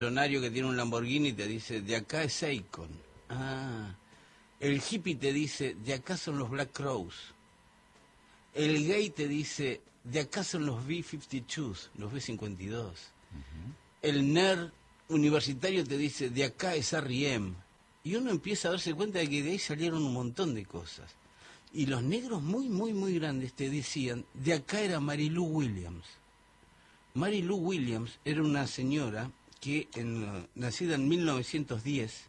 millonario que tiene un Lamborghini te dice, de acá es Akon. Ah, el hippie te dice, de acá son los Black Crowes. El gay te dice, de acá son los B-52, los B-52. El nerd universitario te dice, de acá es R.E.M. Y uno empieza a darse cuenta de que de ahí salieron un montón de cosas. Y los negros muy grandes te decían, de acá era Mary Lou Williams. Mary Lou Williams era una señora que nacida en 1910,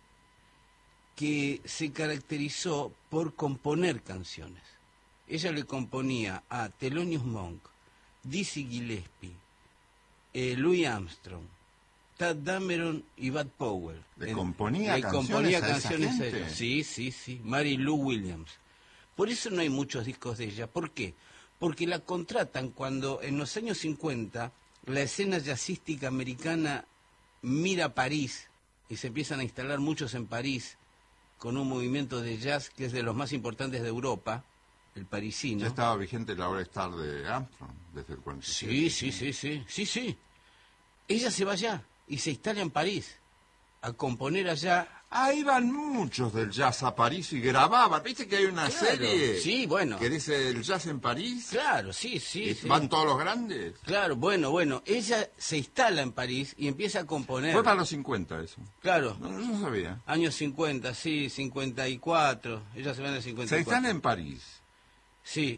que se caracterizó por componer canciones. Ella le componía a Thelonious Monk, Dizzy Gillespie, Louis Armstrong, Tadd Dameron y Bud Powell. ¿Le componía canciones a ella? Sí. Mary Lou Williams. Por eso no hay muchos discos de ella. ¿Por qué? Porque la contratan cuando en los años 50 la escena jazzística americana mira a París y se empiezan a instalar muchos en París con un movimiento de jazz que es de los más importantes de Europa, el parisino. Ya estaba vigente la All Star de Armstrong desde el 47. Sí. Ella se va allá y se instala en París a componer allá. Ahí van muchos del jazz a París y grababan. ¿Viste que hay una serie? Sí, bueno. Que dice el jazz en París. Claro, sí. ¿Van todos los grandes? Claro, bueno. Ella se instala en París y empieza a componer. Fue para los 50 eso. Claro. No sabía. Años 50, sí, 54. Ella se va en el 54. Se instala en París. Sí,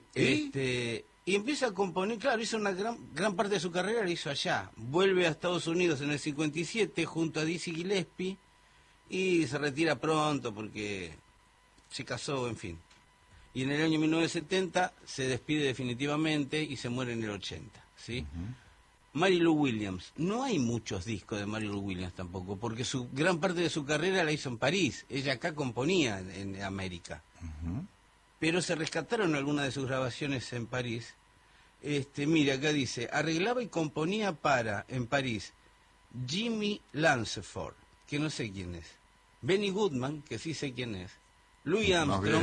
y empieza a componer, claro, hizo una gran parte de su carrera, la hizo allá. Vuelve a Estados Unidos en el 57 junto a Dizzy Gillespie y se retira pronto porque se casó, en fin. Y en el año 1970 se despide definitivamente y se muere en el 80, ¿sí? Mary Lou Williams. No hay muchos discos de Mary Lou Williams tampoco, porque gran parte de su carrera la hizo en París. Ella acá componía en América. Pero se rescataron algunas de sus grabaciones en París. Mira, acá dice, arreglaba y componía en París, Jimmy Lanceford, que no sé quién es, Benny Goodman, que sí sé quién es, Louis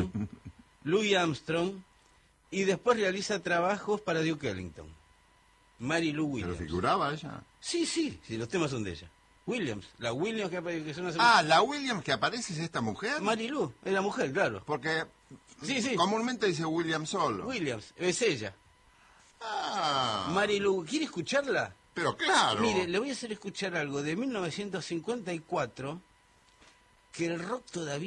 Armstrong, y después realiza trabajos para Duke Ellington. Mary Lou Williams. ¿Pero figuraba ella? Sí, los temas son de ella. Williams, la Williams que son la Williams que aparece es esta mujer. Mary Lou, es la mujer, claro. Porque sí. Comúnmente dice Williams solo. Williams, es ella. Mary Lou, ¿quiere escucharla? Pero claro. Mire, le voy a hacer escuchar algo de 1954, que el rock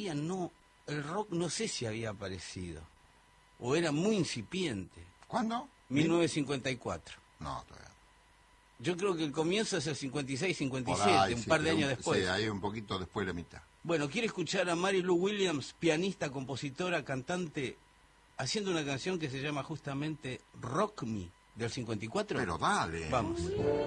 no sé si había aparecido, o era muy incipiente. ¿Cuándo? 1954. No, todavía. Yo creo que el comienzo es el 56, 57, un par de años después. Sí, ahí un poquito después de la mitad. Bueno, ¿quiere escuchar a Mary Lou Williams, pianista, compositora, cantante, haciendo una canción que se llama justamente Rock Me, del 54? Pero dale. Vamos.